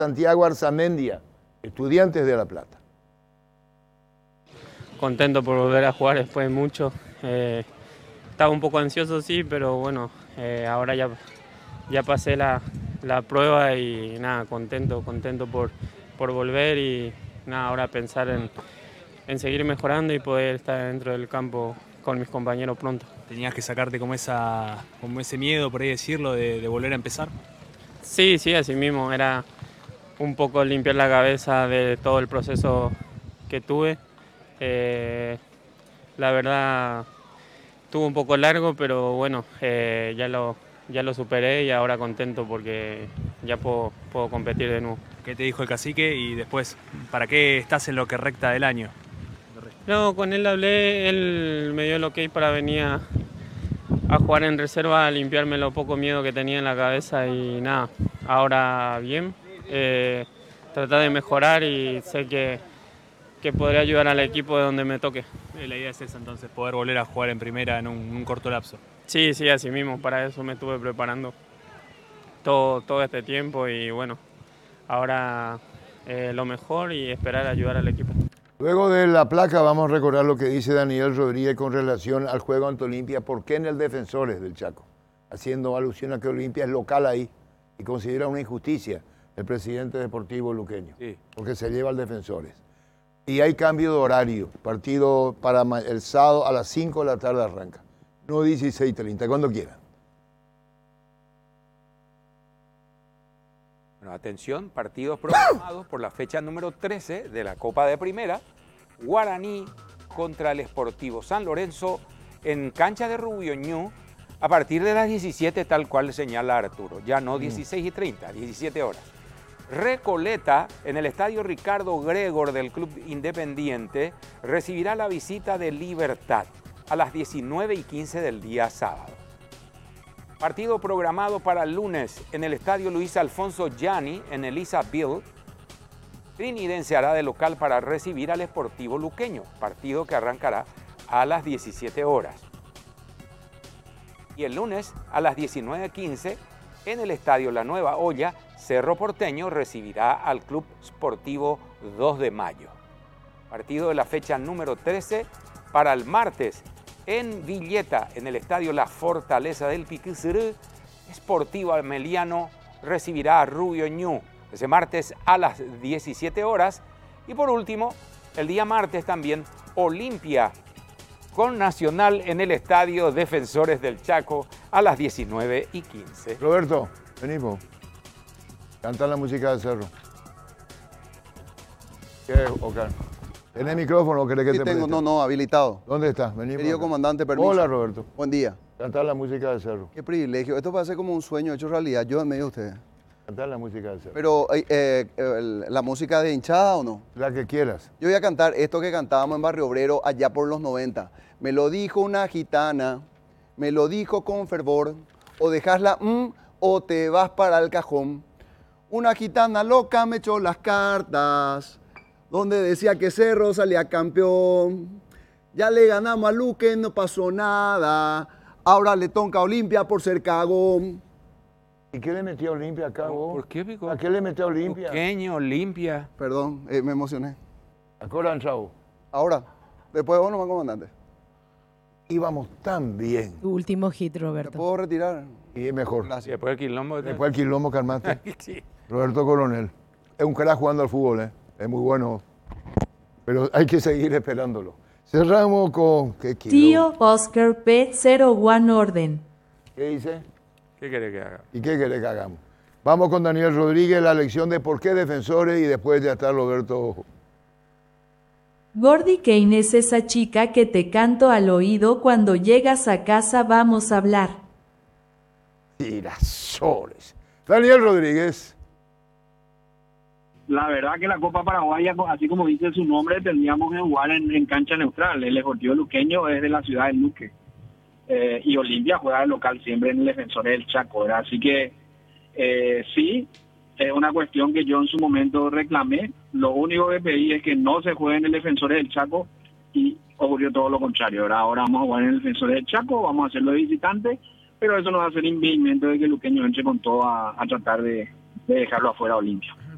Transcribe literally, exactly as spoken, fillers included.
Santiago Arzamendia, Estudiantes de La Plata. Contento por volver a jugar después de mucho. Eh, estaba un poco ansioso, sí, pero bueno, eh, ahora ya, ya pasé la, la prueba y nada, contento, contento por, por volver y nada, ahora pensar en, en seguir mejorando y poder estar dentro del campo con mis compañeros pronto. ¿Tenías que sacarte como, esa, como ese miedo, por ahí decirlo, de, de volver a empezar? Sí, sí, así mismo, era un poco limpiar la cabeza de todo el proceso que tuve. Eh, la verdad, estuvo un poco largo, pero bueno, eh, ya, lo, ya lo superé y ahora contento porque ya puedo, puedo competir de nuevo. ¿Qué te dijo el cacique y después, para qué estás en lo que recta del año? No, con él hablé, él me dio el ok para venir a, a jugar en reserva, a limpiarme lo poco miedo que tenía en la cabeza y nada, ahora bien, eh, tratar de mejorar y sé que, que podré ayudar al equipo de donde me toque. La idea es esa entonces, poder volver a jugar en primera en un, un corto lapso. Sí, sí, así mismo, para eso me estuve preparando todo, todo este tiempo y bueno, ahora eh, lo mejor y esperar a ayudar al equipo. Luego de la placa vamos a recordar lo que dice Daniel Rodríguez con relación al juego ante Olimpia, ¿por qué en el Defensores del Chaco? Haciendo alusión a que Olimpia es local ahí y considera una injusticia el presidente deportivo luqueño, sí, porque se lleva al Defensores. Y hay cambio de horario, partido para el sábado a las cinco de la tarde arranca, no dieciséis treinta, cuando quieran. Bueno, atención, partidos programados por la fecha número trece de la Copa de Primera. Guaraní contra el Sportivo San Lorenzo en cancha de Rubioñú a partir de las diecisiete, tal cual señala Arturo. Ya no dieciséis y treinta, diecisiete horas. Recoleta en el estadio Ricardo Gregor del Club Independiente recibirá la visita de Libertad a las diecinueve y quince del día sábado. Partido programado para el lunes en el estadio Luis Alfonso Gianni en Elizabeth. Trinidense hará de local para recibir al Sportivo Luqueño, partido que arrancará a las diecisiete horas. Y el lunes a las diecinueve quince en el estadio La Nueva Olla, Cerro Porteño recibirá al Club Sportivo dos de mayo. Partido de la fecha número trece para el martes. En Villeta, en el estadio La Fortaleza del Piquizerú, Sportivo Ameliano recibirá a Rubio Ñu ese martes a las diecisiete horas. Y por último, el día martes también, Olimpia con Nacional en el estadio Defensores del Chaco a las diecinueve y quince. Roberto, venimos. Canta la música del Cerro. ¿Qué, Ocar? ¿Tenés micrófono o querés que sí te tengo, preste? no, no, habilitado. ¿Dónde estás? Venimos. Querido acá. comandante, permiso. Hola, Roberto. Buen día. Cantar la música del Cerro. Qué privilegio. Esto parece como un sueño hecho realidad. Yo en medio de ustedes. Cantar la música del Cerro. Pero, eh, eh, ¿la música de hinchada o no? La que quieras. Yo voy a cantar esto que cantábamos en Barrio Obrero allá por los noventa. Me lo dijo una gitana, me lo dijo con fervor, o dejas la mm, o te vas para el cajón. Una gitana loca me echó las cartas, donde decía que Cerro salía campeón. Ya le ganamos a Luque, no pasó nada. Ahora le toca a Olimpia por ser cagón. ¿Y qué le metió a Olimpia acá vos? ¿Por qué, Pico? ¿A qué le metió a Olimpia? Luqueño, Olimpia. Perdón, eh, me emocioné. ¿A qué hora han entrado? Ahora, después de vos nomás, comandante. Íbamos tan bien. Tu último hit, ¿Me Roberto. puedo retirar? Y es mejor. Gracias. Después del quilombo. Después el quilombo, calmate. Sí. Roberto Coronel. Es un crack jugando al fútbol, ¿eh? Es muy bueno. Pero hay que seguir esperándolo. Cerramos con... ¿Qué Tío Oscar P cero uno Orden. ¿Qué dice? ¿Qué querés que haga? ¿Y qué querés que hagamos? Vamos con Daniel Rodríguez, la lección de por qué Defensores y después ya está Roberto. Gordy Kane es esa chica que te canto al oído cuando llegas a casa, vamos a hablar. Girasoles. Daniel Rodríguez. La verdad que la Copa Paraguaya, así como dice su nombre, tendríamos que jugar en, en cancha neutral. El Sportivo Luqueño es de la ciudad de Luque. Eh, y Olimpia juega de local siempre en el Defensores del Chaco, ¿verdad? Así que eh, sí, es una cuestión que yo en su momento reclamé. Lo único que pedí es que no se juegue en el Defensores del Chaco y ocurrió todo lo contrario, ¿verdad? Ahora vamos a jugar en el Defensores del Chaco, vamos a hacerlo de visitante, pero eso no va a ser impedimento de que el Luqueño entre con todo a, a tratar de, de dejarlo afuera a Olimpia.